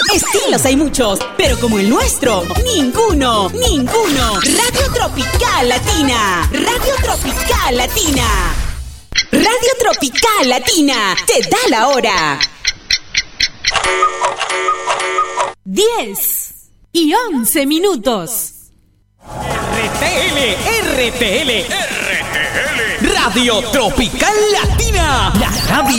Estilos hay muchos, pero como el nuestro, ninguno. Radio Tropical Latina. Radio Tropical Latina. Radio Tropical Latina. Te da la hora. 10:11. RTL. Radio Tropical Latina. La radio